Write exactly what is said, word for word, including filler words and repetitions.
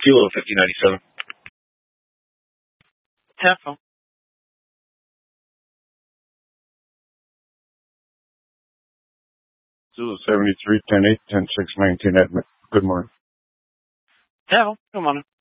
Kilo fifty ninety-seven. Careful. Zulu seventy-three, ten eight, ten six, nineteen Edmund. Good morning. Careful. Good morning.